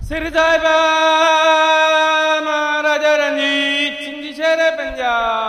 सिर साहिबा महाराजा रंजीत सिंह जी शेर पंजाब।